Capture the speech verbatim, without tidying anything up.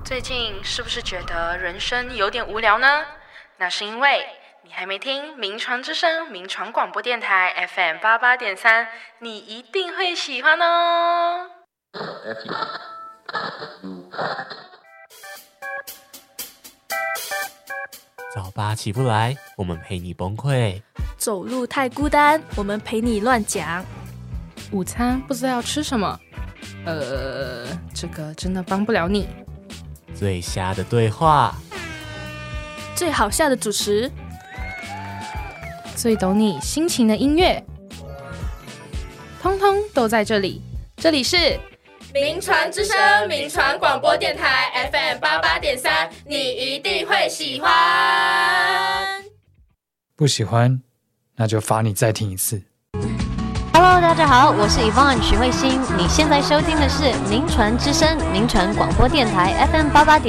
最近是不是觉得人生有点无聊呢？那是因为你还没听名传之声名传广播电台 F M 八八点三，你一定会喜欢哦。 早八起不来，我们陪你崩溃； 走路太孤单，我们陪你乱讲； 午餐不知道要吃什么，呃，这个真的帮不了你。 最瞎的对话， 最好笑的主持， 最懂你心情的音乐，通通都在这里。这里是名传之声名传广播电台 F M 八八点三，你一定会喜欢。 不喜欢，那就罚你再听一次。 Hello， 大家好，我是 Yvonne 许慧欣，你现在收听的是名传之声名传广播电台 F M 八八点。